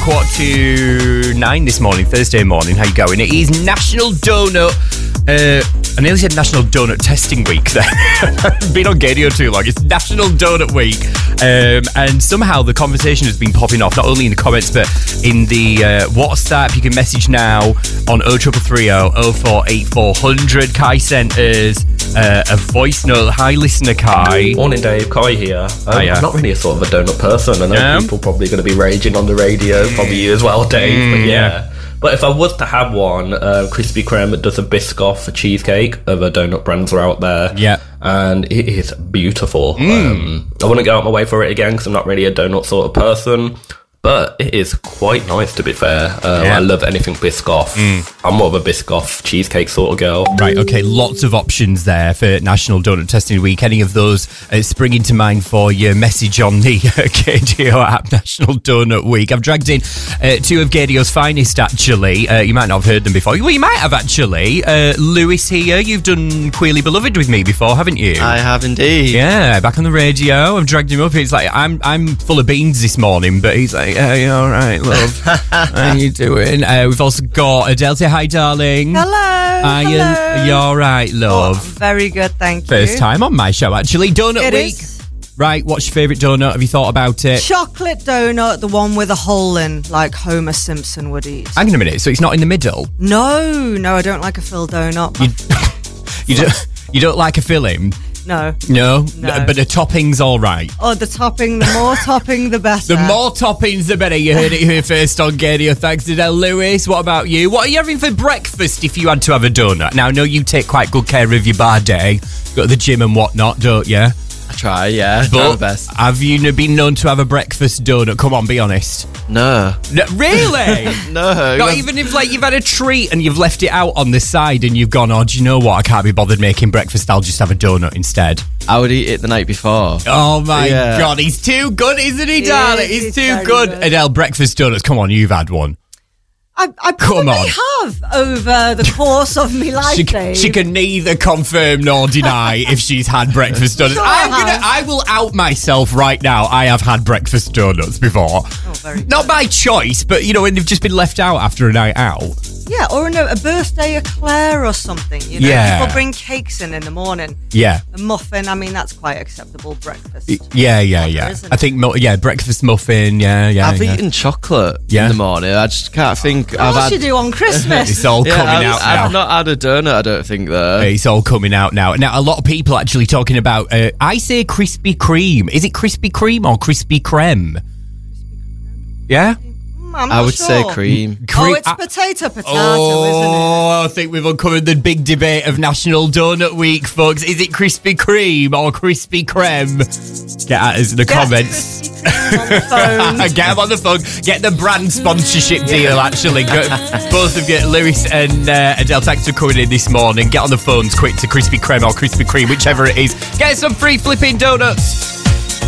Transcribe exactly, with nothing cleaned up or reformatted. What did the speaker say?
quarter to nine this morning, Thursday morning. How you going? It is National Donut. Uh, I nearly said National Donut Testing Week there. I've been on Gadio too long. It's National Donut Week. Um, and somehow the conversation has been popping off, not only in the comments, but in the uh, WhatsApp. You can message now on oh three three three oh oh four eight four hundred. Kai sent us uh, a voice note. Hi, listener Kai. Morning, Dave. Kai here. Um, Hiya. I'm not really a sort of a donut person. I know Yeah. people probably going to be raging on the radio, probably you as well, Dave. Mm, but yeah. yeah. But if I was to have one, uh, Krispy Kreme does a Biscoff cheesecake. Other donut brands are out there. Yeah. And it is beautiful. Mm. Um, I wouldn't go out my way for it again because I'm not really a donut sort of person. But it is quite nice, to be fair. Um, Yeah. I love anything Biscoff. Mm. I'm more of a Biscoff cheesecake sort of girl. Right, okay, lots of options there for National Donut Testing Week. Any of those uh, spring into mind for your message on the uh, K D O app, National Donut Week. I've dragged in uh, two of Gadio's finest, actually. Uh, you might not have heard them before. Well, you might have, actually. Uh, Lewis here, you've done Queerly Beloved with me before, haven't you? I have indeed. Yeah, back on the radio. I've dragged him up. He's like, I'm I'm full of beans this morning, but he's like, yeah, you all right, love? How you doing? Uh, we've also got Adele. Say hi, darling. Hello. Are you, hello. are you all right, love? Oh, very good, thank First you. time on my show, actually. Donut It Week. is. Right, what's your favourite donut? Have you thought about it? Chocolate donut, the one with a hole in, like Homer Simpson would eat. Hang on a minute, so it's not in the middle? No, no, I don't like a filled donut. You, you, don't, you don't like a filling? No. No? No. But the topping's all right. Oh, the topping, the more topping, the better. The more toppings, the better. You heard it here first on Gadio. Thanks to Adele. Lewis, what about you? What are you having for breakfast if you had to have a donut? Now, I know you take quite good care of your body. Go to the gym and whatnot, don't you? I try, yeah. Try my But best. have you been known to have a breakfast donut? Come on, be honest. No. No, really? No. Not even if, like, you've had a treat and you've left it out on the side and you've gone, oh, do you know what? I can't be bothered making breakfast. I'll just have a donut instead. I would eat it the night before. Oh, my Yeah. God. He's too good, isn't he, He darling? is, He's he's too very good. good. Adele, breakfast donuts. Come on, you've had one. I, I Come probably on. have over the course of my life, She, Dave. she can neither confirm nor deny if she's had breakfast donuts. Sure I I'm gonna, have. I will out myself right now. I have had breakfast donuts before. Oh, very good. Not by choice, but, you know, when they've just been left out after a night out. Yeah, or no, a birthday eclair or something. You know, Yeah. people bring cakes in in the morning. Yeah. A muffin, I mean, that's quite acceptable breakfast. Yeah, yeah, yeah. isn't I it? think, mu- yeah, breakfast muffin, yeah, yeah. I've yeah. eaten chocolate Yeah. in the morning. I just can't think. Of I've course had. you do on Christmas. It's all Yeah, coming I've, out I've now. not had a donut, I don't think, though. It's all coming out now. Now, a lot of people actually talking about, uh, I say Krispy Kreme. Is it Krispy Kreme or Krispy Kreme? Yeah? Mm, I'm I not would say sure. cream. Oh, Cre- it's I- potato, potato, Oh, I think we've uncovered the big debate of National Donut Week, folks. Is it Krispy Kreme or Krispy Kreme? Get at us in the isn't it? comments. Get Krispy Kreme on the phone. Get them on the phone. Get the brand sponsorship deal, actually. Go, both of you, Lewis and uh, Adele, thanks for coming in this morning. Get on the phones quick to Krispy Kreme or Krispy Kreme, whichever it is. Get some free flipping donuts.